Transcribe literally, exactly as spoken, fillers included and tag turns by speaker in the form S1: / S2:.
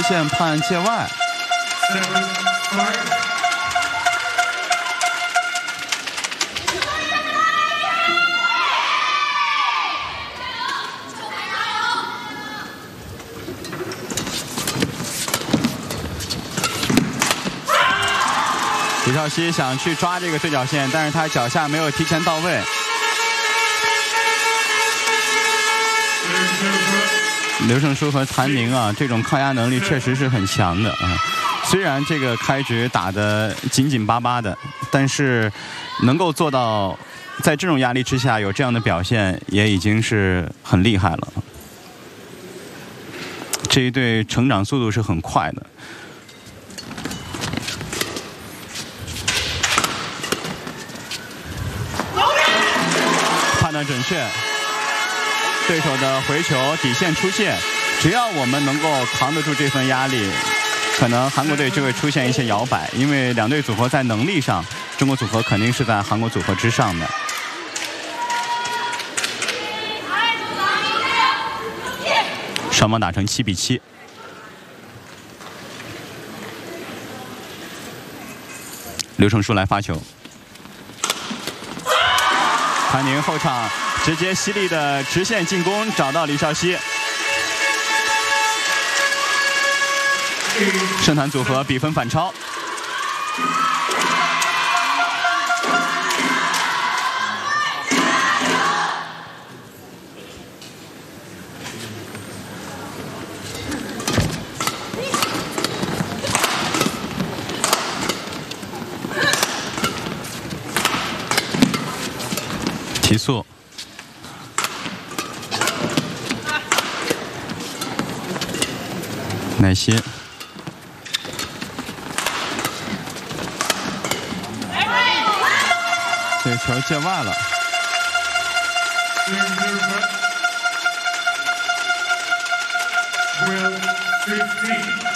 S1: 直线判界外。李少熙想去抓这个对角线，但是他脚下没有提前到位。刘胜书和谭宁啊，这种抗压能力确实是很强的啊。虽然这个开局打得紧紧巴巴的，但是能够做到在这种压力之下有这样的表现，也已经是很厉害了。这一队成长速度是很快的。判断准确。对手的回球底线出界，只要我们能够扛得住这份压力，可能韩国队就会出现一些摇摆，因为两队组合在能力上，中国组合肯定是在韩国组合之上的。双方打成七比七。刘成书来发球，谭宁后场直接犀利的直线进攻，找到李少熙。盛坛组合比分反超。提速。耐心。这球界外了。
S2: twelve fifteen